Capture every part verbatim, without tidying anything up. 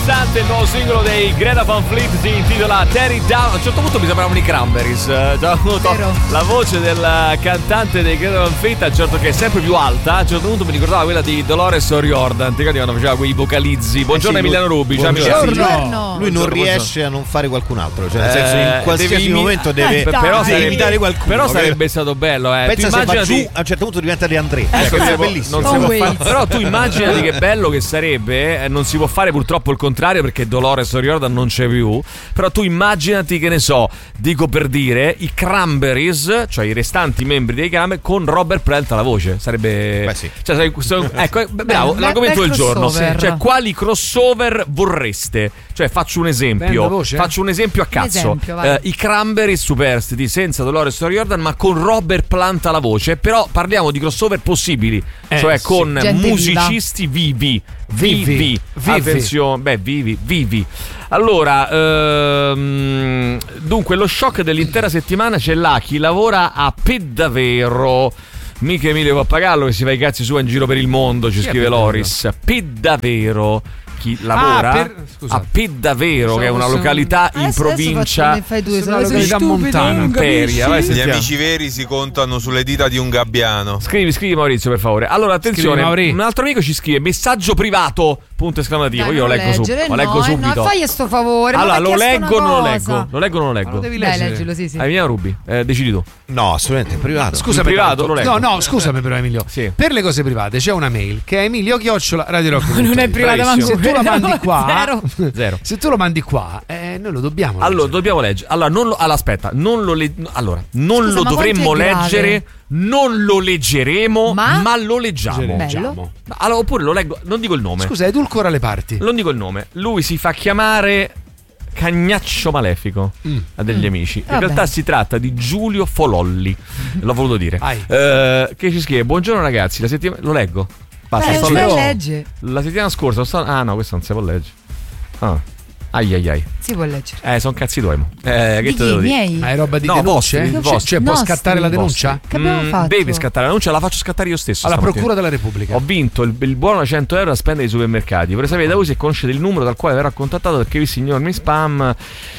Cantante, il nuovo singolo dei Greta Van Fleet si intitola Tear It Down. A un certo punto mi sembravano i Cranberries. La voce del cantante dei Greta Van Fleet, a certo che è sempre più alta. A un certo punto mi ricordava quella di Dolores O'Riordan. Ti ricordi quando faceva quei vocalizzi? Buongiorno eh sì, Emiliano Rubi. Buongiorno. Buongiorno. Lui non riesce a non fare qualcun altro, cioè nel senso in qualsiasi imi- momento deve, eh, però deve imitare qualcuno. Però sarebbe stato bello, eh. Pensa se va giù, a un certo punto diventa De André. Ecco, è può, bellissimo. Non si può fare. Però tu immaginati che bello che sarebbe. Eh, non si può fare purtroppo il contrario perché Dolores O'Riordan non c'è più. Però tu immaginati, che ne so, dico per dire, i Cranberries, cioè i restanti membri dei Cranberries, con Robert Plant alla voce. Sarebbe. Beh, sì. Cioè, sarebbe, ecco, bravo, beh, l'argomento del giorno. Cioè, quali crossover vorreste? Cioè, faccio un esempio. Faccio un esempio a cazzo. Esempio, uh, I Cranberries superstiti senza Dolores O'Riordan, ma con Robert Plant alla voce. Però parliamo di crossover possibili, eh, cioè sì. con Gente musicisti viva. vivi. Vivi. vivi. vivi. Attenzione, beh, vivi, vivi. Allora, ehm, dunque, lo shock dell'intera settimana c'è là chi lavora a Pedavero. Mica Emilio Pappagallo che si fa i cazzi sua in giro per il mondo, ci sì, scrive Loris. Pedavero. Chi lavora ah, per, a Pedavero, so, che è una località in provincia, fai tu, una località montana, Imperia. Vai, gli amici veri si contano sulle dita di un gabbiano. Scrivi, scrivi Maurizio, per favore. Allora, attenzione, scrivi, un altro amico ci scrive messaggio privato, punto esclamativo. Dai, io lo leggo, leggere, su, lo no, leggo subito. No, fai sto favore. Allora, lo leggo o non lo leggo? Lo leggo o non lo leggo? Devi Dai, leggilo, sì, sì. Emiliano Rubi, eh, decidi tu. No, assolutamente in privato. Scusa, privato lo leggo. No, no, scusami però Emilio. Sì. Per le cose private c'è una mail che è Emilio chiocciola Radio Rock. Non è privata, ma se tu la mandi qua, zero. zero. Se tu lo mandi qua, eh, noi lo dobbiamo. Allora, leggere. dobbiamo leggere. Allora, non lo, allora, aspetta, non lo le, allora, non Scusa, lo dovremmo leggere. Grave? Non lo leggeremo, ma, ma lo leggiamo. Bello. Allora, oppure lo leggo, non dico il nome. Scusa, edulcora le parti. Non dico il nome. Lui si fa chiamare Cagnaccio Malefico mm. a degli mm. amici. In Vabbè. realtà si tratta di Giulio Fololli. L'ho voluto dire. Eh, che ci scrive: buongiorno ragazzi, la settimana. Lo leggo. Basta, eh, sto legge. legge. La settimana scorsa sto... Ah no, questo non si può leggere. Ah. Ai ai ai. Si può leggere. Eh, sono cazzi tuoi. Eh, che di te devo dire? Miei? Ma è roba di no, denunce? Vostri, Cioè, vostri. cioè può Nostri. scattare la denuncia? Che abbiamo Mm, fatto? devi scattare la denuncia, la faccio scattare io stesso. Alla stamattina. Procura della Repubblica. Ho vinto il, il buono cento euro da spendere ai supermercati. Vorrei sapere da voi se conoscete il numero dal quale verrò contattato perché visto ignorami spam.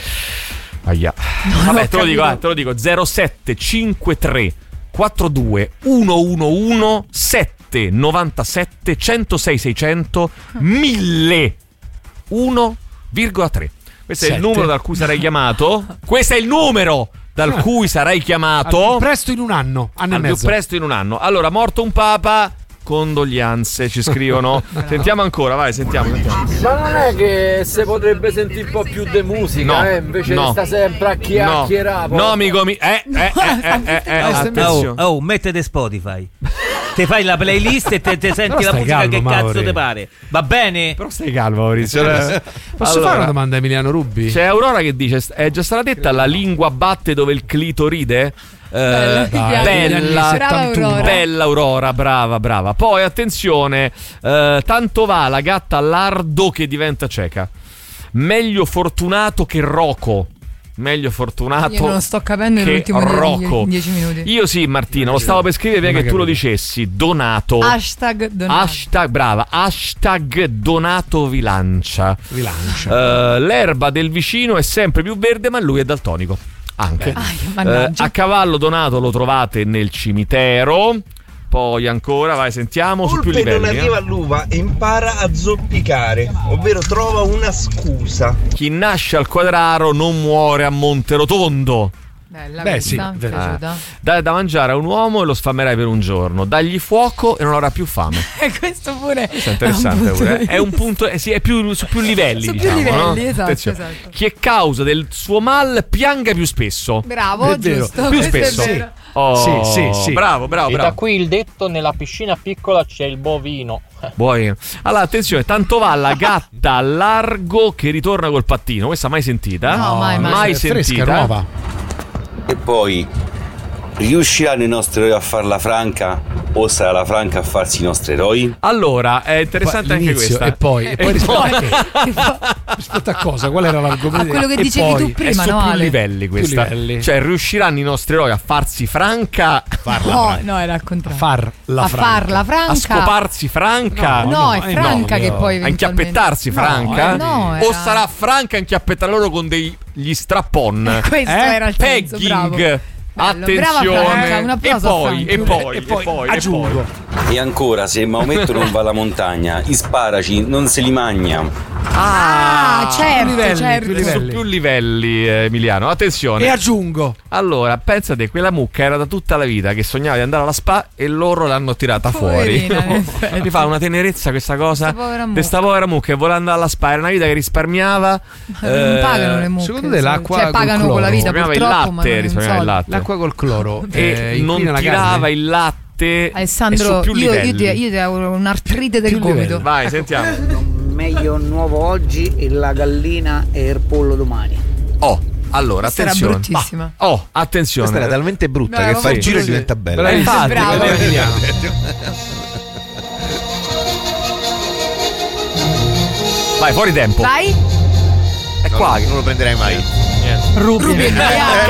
Aia. No, Vabbè, te lo dico, eh, te lo dico. zero sette cinque tre quattro due uno uno uno sette novantasette centosei seicento mille uno virgola tre. Questo è il numero dal cui sarai chiamato. Questo è il numero dal cui sarai chiamato. Al più presto in un anno, anno Al e mezzo. più presto in un anno. Allora, morto un papa, condoglianze, ci scrivono. Sentiamo ancora, vai, sentiamo, sentiamo. Ma non è che se potrebbe sentire un po' più di musica, No, eh, invece no. sta sempre a chiacchierare. No, no amico mi. Eh, eh, eh, eh, eh, attenzione. Oh, oh, mettete Spotify. Te fai la playlist e te, te senti la musica calmo, che Mauri. cazzo te pare. Va bene? Però stai calmo, Maurizio. Posso Allora, fare una domanda a Emiliano Rubi? C'è Aurora che dice: è già stata detta la lingua batte dove il clito ride? Eh, Bella, bella, brava Aurora. bella Aurora, brava, brava. Poi attenzione, eh, tanto va la gatta all'ardo che diventa cieca. Meglio fortunato che Rocco. Meglio fortunato. Io non lo sto capendo che nell'ultimo Rocco. dieci minuti. Io sì, Martino, lo stavo per scrivere prima che tu lo dicessi. Donato. Hashtag Donato. Hashtag, brava. Hashtag Donato Vilancia. Vilancia. Uh, l'erba del vicino è sempre più verde, ma lui è daltonico. Anche. Ah, uh, a cavallo Donato lo trovate nel cimitero. Poi ancora, vai, sentiamo su più Volpe livelli. non arriva eh. all'uva e impara a zoppicare, ovvero trova una scusa. Chi nasce al Quadraro non muore a Monterotondo. Bella Beh, questa, sì, mi è vero. piaciuta. Dai da mangiare a un uomo e lo sfamerai per un giorno. Dagli fuoco e non avrà più fame. E questo pure Questo è interessante un punto pure. di eh. È un punto, eh, sì, è più su più livelli, Su più diciamo, livelli, no? esatto, Attenzione. esatto. Chi è causa del suo mal pianga più spesso. Bravo, È vero. giusto. Più questo è spesso. vero. Oh, Sì, sì, sì. Bravo, bravo, E da bravo. qui il detto: nella piscina piccola c'è il bovino. Buono. Allora, attenzione, tanto va la gatta a largo che ritorna col pattino. Questa mai sentita? No, mai, mai. mai È fresca, sentita. nuova. E poi riusciranno i nostri eroi a farla franca o sarà la franca a farsi i nostri eroi? Allora, è interessante anche questa. E poi, e poi E rispetto, poi- a che? Rispetto a cosa? Qual era l'argomento? A quello che E dicevi poi- tu prima, è su no, più Ale? livelli questa. Più livelli. Cioè, riusciranno i nostri eroi a farsi franca, Farla No, franca. no, era al contrario. Far la a franca. farla franca. a scoparsi franca, No, no, è eh, franca no, che no. poi a eventualmente- inchiappettarsi franca, eh, no, o era- sarà franca a inchiappettare loro con degli strappon. Questo Eh? era il senso, bravo. Pegging. Bello, Attenzione. brava Franca, un e applauso a poi, Franca. e poi, E poi, e poi, aggiungo. e poi. E ancora, se Maometto non va alla montagna, i sparaci non se li magna. Ah, certo, più livelli, certo. più Su livelli. più livelli, eh, Emiliano. Attenzione. E aggiungo. Allora, pensate, quella mucca era da tutta la vita che sognava di andare alla spa e loro l'hanno tirata Poverina, in fuori. effetti. Mi fa una tenerezza questa cosa. Questa povera Di mucca. sta povera mucca che voleva andare alla spa, era una vita che risparmiava. Non eh, pagano le mucche. secondo te l'acqua cioè, pagano col con la vita risparmiava il purtroppo, ma latte, non risparmiava il soldi. latte. L'acqua col cloro E eh, non inquina la tirava carne? il latte. Alessandro, e su più io, io, livelli. ti, io ti auguro un'artrite del Più gomito. livelli. Vai, sentiamo. Meglio nuovo oggi e la gallina e il pollo domani. Oh, allora, Questa era attenzione. bruttissima. Oh, attenzione. Questa era talmente brutta Bravo, che fa il sì. giro e diventa bella. Bravissimo. Infatti, Bravo. vedete, Emiliano. Vai, fuori tempo. Vai, È qua. che- Non lo prenderai mai. Rubi. non ce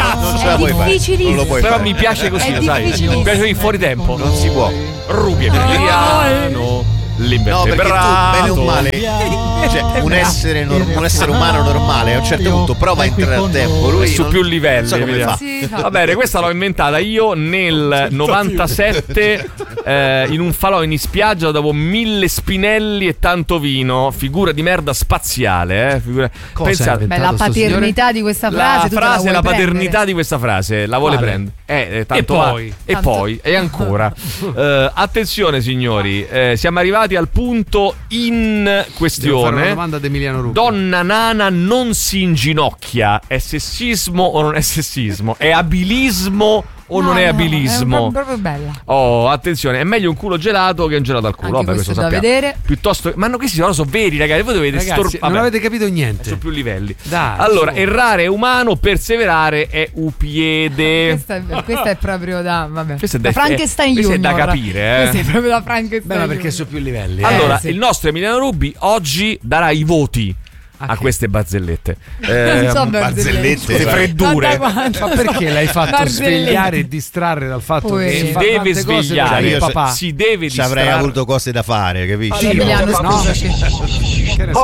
la È puoi fare. difficilissimo. Non lo puoi Però fare. mi piace così, È lo sai. difficilissimo. Mi piace il fuori tempo. Non si può. Rubi Emiliano. No, L'invertebrato. perché tu, bene o male, cioè, un essere, nor- un essere umano normale a un certo punto prova a entrare al tempo. Lui su non- più livelli. non so come Emiliano. fa. Sì, fa- Va bene, questa l'ho inventata io nel novantasette eh, in un falò in spiaggia dopo mille spinelli e tanto vino. Figura di merda spaziale, eh? Figura... Cosa Pensate, hai Beh, la inventato sto paternità di questa frase, la tu te la frase, vuoi la prendere. paternità di questa frase la vuole Quale? prendere. Eh, eh, tanto E va. poi? E Tanto- poi, e ancora. Eh, attenzione, signori, eh, siamo arrivati al punto in Devo fare una questione. domanda ad Emiliano Rubi. Donna nana non si inginocchia. È sessismo o non è sessismo? È abilismo o No, non è no, abilismo? È proprio bella. Oh, attenzione, è meglio un culo gelato che un gelato al culo. Anche Vabbè, questo questo da sappiamo. vedere. Piuttosto, ma no, questi però sono veri, ragazzi. Voi dovete Ragazzi, stor- non vabbè, avete capito è niente. su più livelli. Dai, Allora, su. errare è umano, perseverare è upiede. Questa è, questa è proprio da vabbè. Questo è da da- Frankenstein questo è da Junior. capire, eh. Questo è proprio da Frankenstein. Beh, ma perché Junior. su più livelli? eh? Allora, sì. il nostro Emiliano Rubi oggi darà i voti a che? queste barzellette. Non Eh, so barzellette, barzellette. le freddure. Guarda quanto- Ma perché l'hai fatto Barzellette. svegliare e distrarre dal fatto Poverino. che si fa deve tante cose per svegliare, il Io se- papà? si deve Ci avrei distrarre. avuto cose da fare, capisci? Allora, Emiliano, scusaci. Che ne so?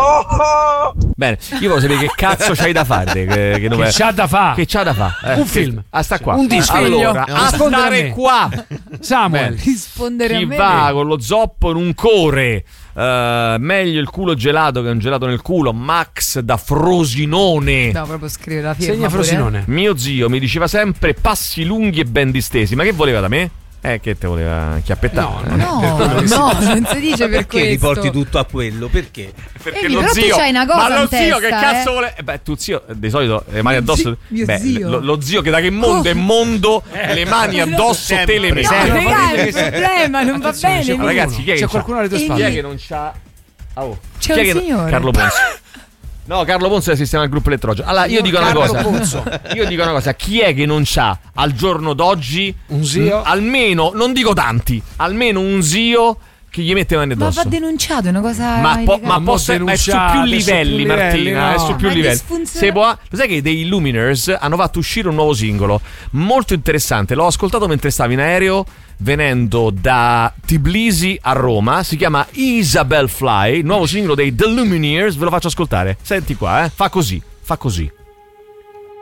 Bene, io voglio sapere che cazzo c'hai da fare. te, Che, che, Che c'ha da fa? Che c'ha da fare? Un film. Ah, sta qua. Un disco. Allora, No. a Rispondere a stare me. qua. Samuel. Bene. Rispondere Chi a me. va con lo zoppo in un core. Eh, meglio il culo gelato che un gelato nel culo. Max da Frosinone. No, proprio scrivere la firma. Segna pure, eh. Frosinone. Mio zio mi diceva sempre passi lunghi e ben distesi. Ma che voleva da me? Eh, che te voleva chiappettare? No, eh? non è No, per quello che si- no, non si dice per Perché questo. riporti tutto a quello? Perché? Perché Emi, però tu c'hai una cosa ma lo in zio che testa, cazzo eh? vuole? Eh beh, tu zio eh, di solito le mani Mio addosso. zio- mio beh, zio. Lo, lo zio che da che mondo è mondo, le mani addosso te le No, metti. Sempre. raga, è Che un sei- problema, non va Attenzione, bene. c'è Emi. Ragazzi, chi è che C'è c'ha? qualcuno alle tue Emi. Chi è spalle? che non c'ha? Oh. C'è Chi è un che- signore. Carlo Ponzi. No, Carlo Ponzi del sistema del gruppo elettrogeno. Allora, io dico una Carlo cosa. Ponzo. Io dico una cosa, chi è che non c'ha al giorno d'oggi Un zio? mh, almeno, non dico tanti, almeno un zio che gli mette mani Ma addosso. va denunciato, è una cosa. Ma, po- ma, Ma mo posso- ma è su più denunciate, livelli, su più Martina. livelli, È no. su più Ma livelli. disfunziona- Se può- lo sai che dei Luminers hanno fatto uscire un nuovo singolo molto interessante. L'ho ascoltato mentre stavo in aereo venendo da Tbilisi a Roma. Si chiama Isabel Fly. Il nuovo singolo dei The Lumineers. Ve lo faccio ascoltare. Senti qua, eh. Fa così. Fa così.